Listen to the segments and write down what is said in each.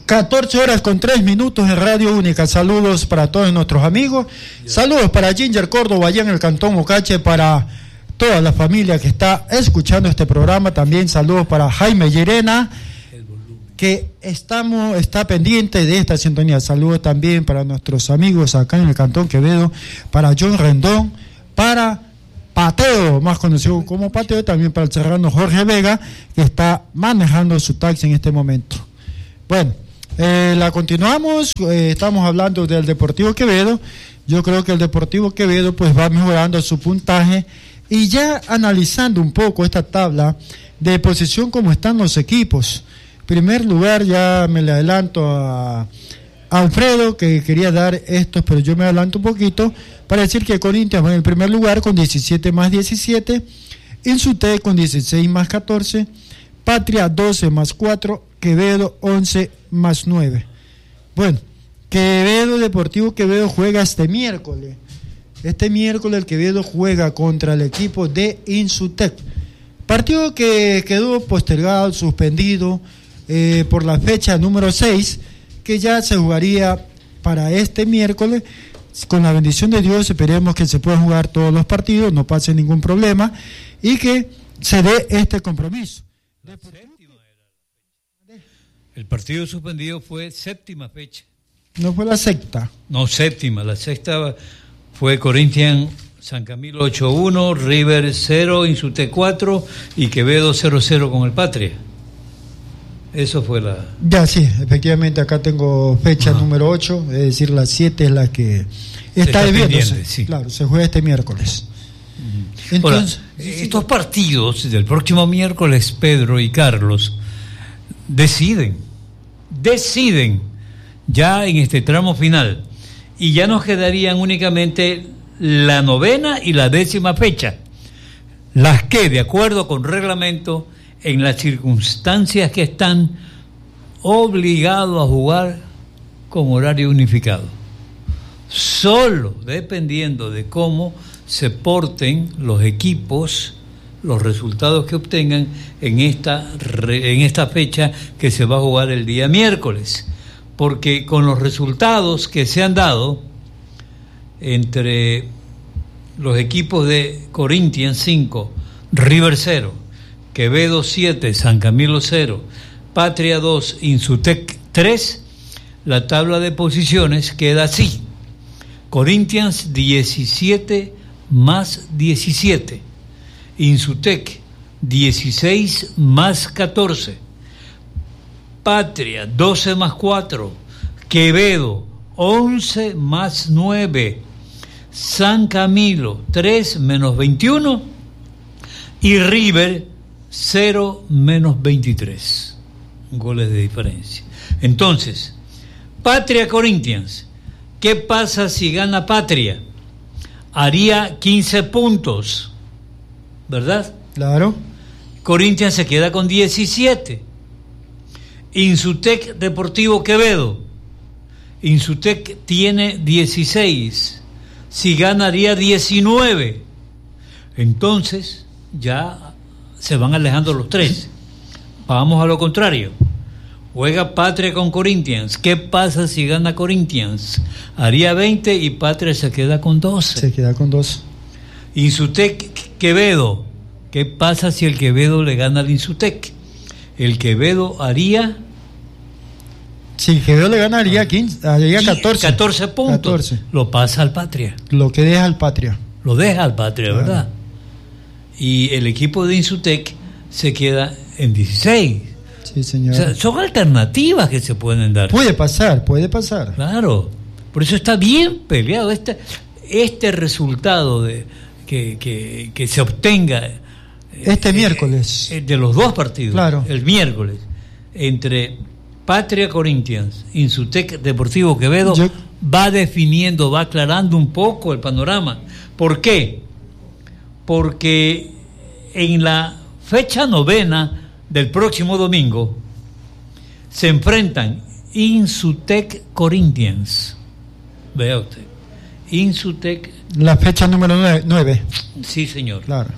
14:03 en Radio Única. Saludos para todos nuestros amigos. Saludos para Ginger Córdoba allá en el Cantón Mocache, para toda la familia que está escuchando este programa. También saludos para Jaime Llerena, que está pendiente de esta sintonía. Saludos también para nuestros amigos acá en el Cantón Quevedo, para John Rendón, para Pateo, más conocido como Pateo, también para el serrano Jorge Vega, que está manejando su taxi en este momento. Bueno, la continuamos. Estamos hablando del Deportivo Quevedo. Yo creo que el Deportivo Quevedo pues va mejorando su puntaje, y ya analizando un poco esta tabla de posición, como están los equipos. Primer lugar, ya me le adelanto a Alfredo, que quería dar estos, pero yo me adelanto un poquito para decir que Corinthians va en el primer lugar con 17 más 17, Insutec con 16 más 14, Patria 12 más 4, Quevedo 11 más 9. Bueno, Deportivo Quevedo juega este miércoles. Este miércoles el Quevedo juega contra el equipo de Insutec. Partido que quedó postergado, suspendido por la fecha número 6, que ya se jugaría para este miércoles. Con la bendición de Dios esperemos que se puedan jugar todos los partidos, no pase ningún problema y que se dé este compromiso. El partido suspendido fue séptima fecha. ¿No fue la sexta? No, séptima. La sexta fue Corinthians San Camilo 8-1, River 0, Insutec 4 y Quevedo 0-0 con el Patria. Eso fue la... Ya, sí, efectivamente acá tengo fecha número 8, es decir, la 7 es la que está debiéndose. Sí. Claro, se juega este miércoles. Entonces, ahora, estos partidos del próximo miércoles, Pedro y Carlos, deciden ya en este tramo final, y ya nos quedarían únicamente la 9ª y la 10ª fecha, las que, de acuerdo con reglamento, en las circunstancias que están, obligados a jugar con horario unificado, solo dependiendo de cómo se porten los equipos, los resultados que obtengan en esta fecha que se va a jugar el día miércoles, porque con los resultados que se han dado entre los equipos de Corinthians 5, River 0, Quevedo 7, San Camilo 0, Patria 2, Insutec 3, la tabla de posiciones queda así: Corinthians 17 más 17, Insutec 16 más 14, Patria 12 más 4, Quevedo 11 más 9, San Camilo 3 menos 21 y River 0 menos 23 goles de diferencia. Entonces, Patria Corinthians, ¿qué pasa si gana Patria? Haría 15 puntos, ¿verdad? Claro. Corinthians se queda con 17. Insutec Deportivo Quevedo, Insutec tiene 16. Si ganaría 19. Entonces ya se van alejando los tres. Vamos a lo contrario. Juega Patria con Corinthians. ¿Qué pasa si gana Corinthians? Haría 20 y Patria se queda con 12. Se queda con 12. Insutec Quevedo. ¿Qué pasa si el Quevedo le gana al Insutec? El Quevedo haría... Si el Quevedo le gana haría 14 puntos. 14. Lo pasa al Patria. Lo que deja al Patria. Lo deja al Patria, claro. ¿Verdad? Y el equipo de Insutec se queda en 16. Sí, señor. O sea, son alternativas que se pueden dar. Puede pasar. Claro. Por eso está bien peleado este resultado de que se obtenga este miércoles de los dos partidos. Claro. El miércoles entre Patria Corinthians, Insutec Deportivo Quevedo, va definiendo, va aclarando un poco el panorama. ¿Por qué? Porque en la fecha 9 del próximo domingo se enfrentan Insutec Corinthians. Vea usted, Insutec. La fecha número 9. Sí, señor. Claro.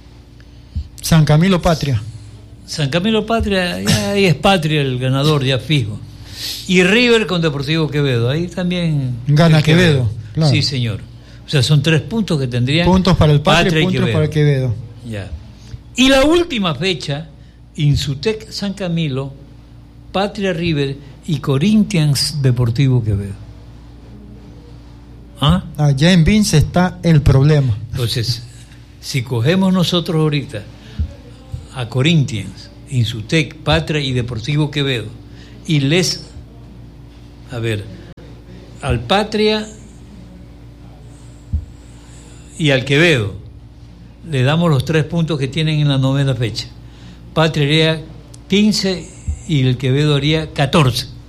San Camilo Patria. San Camilo Patria, ya ahí es Patria el ganador, ya fijo. Y River con Deportivo Quevedo. Ahí también gana Quevedo. Claro. Sí, señor. O sea, son 3 puntos que tendrían. Puntos para el Patria y puntos Quevedo. para el Quevedo. Ya. Y la última fecha, Insutec San Camilo, Patria River y Corinthians Deportivo Quevedo. ¿Ah? Allá en Vince está el problema. Entonces, si cogemos nosotros ahorita a Corinthians, Insutec, Patria y Deportivo Quevedo, y al Patria y al Quevedo le damos los 3 puntos que tienen en la 9ª fecha. Patria haría 15 y el Quevedo haría 14.